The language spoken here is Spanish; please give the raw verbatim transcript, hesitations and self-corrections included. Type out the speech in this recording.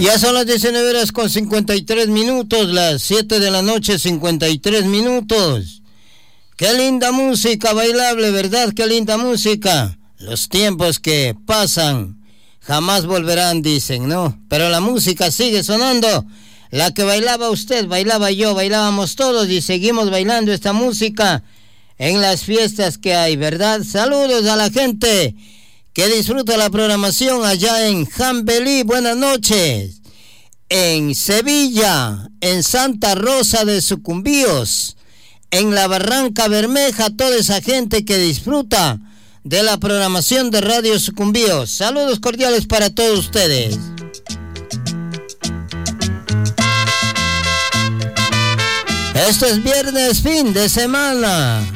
Ya son las diecinueve horas con cincuenta y tres minutos, las siete de la noche, cincuenta y tres minutos. Qué linda música bailable, ¿verdad? Qué linda música. Los tiempos que pasan jamás volverán, dicen, ¿no? Pero la música sigue sonando. La que bailaba usted, bailaba yo, bailábamos todos y seguimos bailando esta música en las fiestas que hay, ¿verdad? Saludos a la gente que disfruta la programación allá en Jambelí, buenas noches. En Sevilla, en Santa Rosa de Sucumbíos, en la Barranca Bermeja, toda esa gente que disfruta de la programación de Radio Sucumbíos. Saludos cordiales para todos ustedes. Esto es viernes, fin de semana.